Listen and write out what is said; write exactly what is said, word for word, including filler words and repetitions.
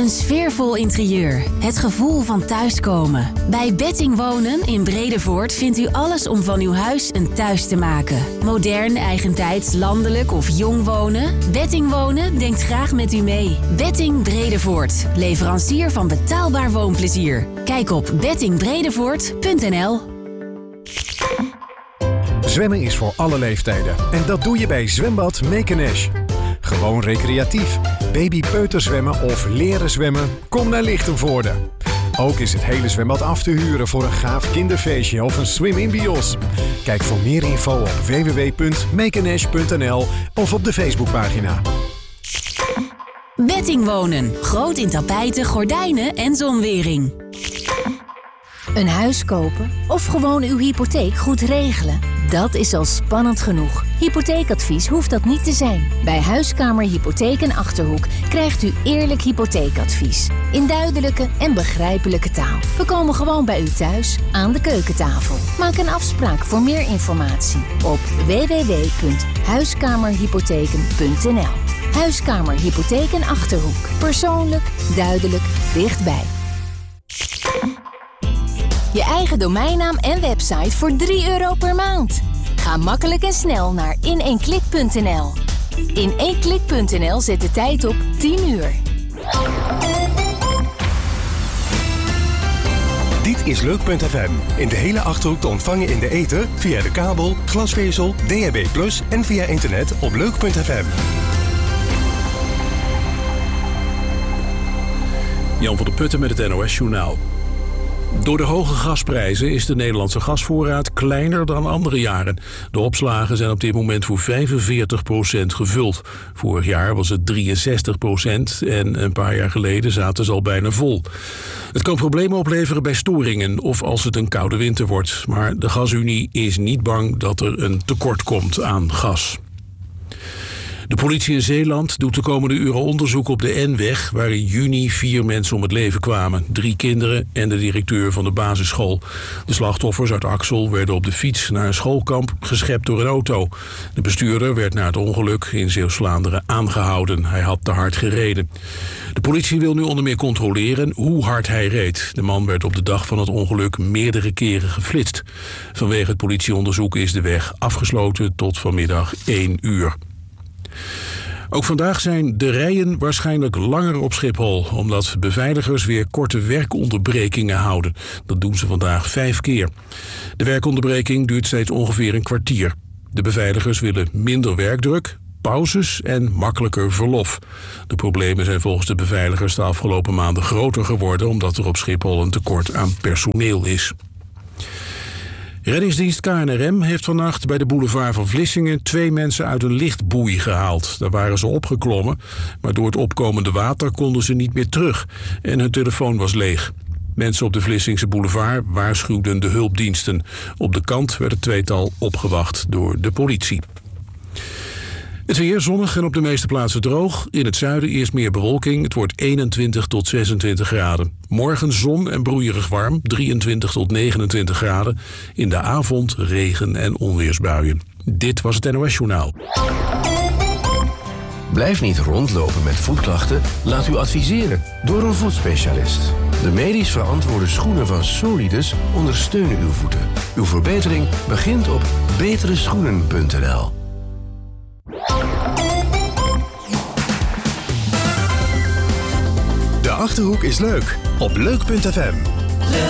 Een sfeervol interieur. Het gevoel van thuiskomen. Bij Betting Wonen in Bredevoort vindt u alles om van uw huis een thuis te maken. Modern, eigentijds, landelijk of jong wonen? Betting Wonen denkt graag met u mee. Betting Bredevoort. Leverancier van betaalbaar woonplezier. Kijk op betting bredevoort punt n l. Zwemmen is voor alle leeftijden. En dat doe je bij Zwembad Mekenesh. Gewoon recreatief. Baby-peuterzwemmen of leren zwemmen? Kom naar Lichtenvoorde. Ook is het hele zwembad af te huren voor een gaaf kinderfeestje of een swim-in bios. Kijk voor meer info op w w w punt mekenesh punt n l of op de Facebookpagina. Betting Wonen. Groot in tapijten, gordijnen en zonwering. Een huis kopen of gewoon uw hypotheek goed regelen? Dat is al spannend genoeg. Hypotheekadvies hoeft dat niet te zijn. Bij Huiskamer Hypotheek en Achterhoek krijgt u eerlijk hypotheekadvies. In duidelijke en begrijpelijke taal. We komen gewoon bij u thuis, aan de keukentafel. Maak een afspraak voor meer informatie op w w w punt huiskamerhypotheken punt n l. Huiskamer Hypotheek en Achterhoek. Persoonlijk, duidelijk, dichtbij. Je eigen domeinnaam en website voor drie euro per maand. Ga makkelijk en snel naar in één klik punt n l. in één klik punt n l zet de tijd op tien uur. Dit is Leuk punt f m. In de hele Achterhoek te ontvangen in de ether, via de kabel, glasvezel, D H B plus en via internet op leuk punt f m. Jan van der Putten met het N O S-journaal. Door de hoge gasprijzen is de Nederlandse gasvoorraad kleiner dan andere jaren. De opslagen zijn op dit moment voor vijfenveertig procent gevuld. Vorig jaar was het drieënzestig procent en een paar jaar geleden zaten ze al bijna vol. Het kan problemen opleveren bij storingen of als het een koude winter wordt. Maar de Gasunie is niet bang dat er een tekort komt aan gas. De politie in Zeeland doet de komende uren onderzoek op de N-weg, waar in juni vier mensen om het leven kwamen. Drie kinderen en de directeur van de basisschool. De slachtoffers uit Axel werden op de fiets naar een schoolkamp geschept door een auto. De bestuurder werd na het ongeluk in Zeeuws-Vlaanderen aangehouden. Hij had te hard gereden. De politie wil nu onder meer controleren hoe hard hij reed. De man werd op de dag van het ongeluk meerdere keren geflitst. Vanwege het politieonderzoek is de weg afgesloten tot vanmiddag één uur. Ook vandaag zijn de rijen waarschijnlijk langer op Schiphol, omdat beveiligers weer korte werkonderbrekingen houden. Dat doen ze vandaag vijf keer. De werkonderbreking duurt steeds ongeveer een kwartier. De beveiligers willen minder werkdruk, pauzes en makkelijker verlof. De problemen zijn volgens de beveiligers de afgelopen maanden groter geworden, omdat er op Schiphol een tekort aan personeel is. Reddingsdienst K N R M heeft vannacht bij de boulevard van Vlissingen twee mensen uit een lichtboei gehaald. Daar waren ze opgeklommen, maar door het opkomende water konden ze niet meer terug en hun telefoon was leeg. Mensen op de Vlissingse boulevard waarschuwden de hulpdiensten. Op de kant werd het tweetal opgewacht door de politie. Het weer zonnig en op de meeste plaatsen droog. In het zuiden eerst meer bewolking. Het wordt eenentwintig tot zesentwintig graden. Morgen zon en broeierig warm, drieëntwintig tot negenentwintig graden. In de avond regen en onweersbuien. Dit was het N O S-journaal. Blijf niet rondlopen met voetklachten. Laat u adviseren door een voetspecialist. De medisch verantwoorde schoenen van Solidus ondersteunen uw voeten. Uw verbetering begint op betere schoenen punt n l. De Achterhoek is leuk op leuk punt f m.